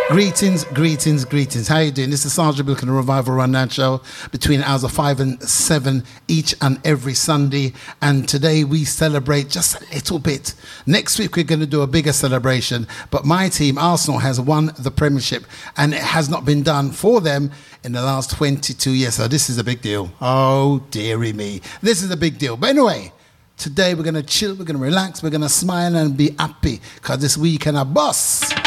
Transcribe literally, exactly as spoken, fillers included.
Greetings, greetings, greetings. How you doing? This is Sergeant Bilk and the Revival Rundown Show between the hours of five and seven each and every Sunday. And today we celebrate just a little bit. Next week we're going to do a bigger celebration. But my team, Arsenal, has won the Premiership, and it has not been done for them in the last twenty-two years. So this is a big deal. Oh, dearie me. This is a big deal. But anyway, today we're going to chill, we're going to relax, we're going to smile and be happy because this weekend a bus.